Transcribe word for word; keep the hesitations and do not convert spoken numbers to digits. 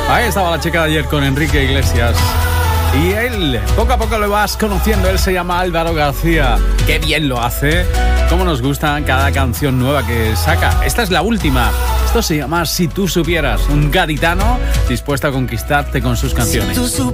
Ahí estaba la chica de ayer con Enrique Iglesias. Y él, poco a poco lo vas conociendo. Él se llama Álvaro García. Qué bien lo hace. Cómo nos gusta cada canción nueva que saca. Esta es la última. Esto se llama Si tú supieras. Un gaditano dispuesto a conquistarte con sus canciones. Si